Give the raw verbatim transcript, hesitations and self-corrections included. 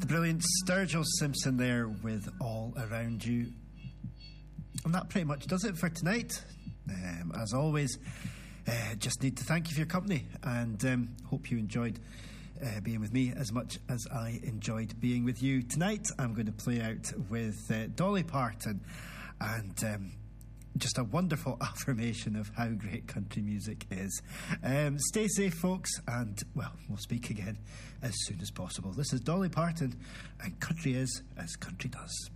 The brilliant Sturgill Simpson there with All Around You. And that pretty much does it for tonight. Um, as always, uh, just need to thank you for your company, and um, hope you enjoyed uh, being with me as much as I enjoyed being with you. Tonight I'm going to play out with uh, Dolly Parton, and um, just a wonderful affirmation of how great country music is. Um, stay safe, folks, and, well, we'll speak again as soon as possible. This is Dolly Parton, and country is as country does.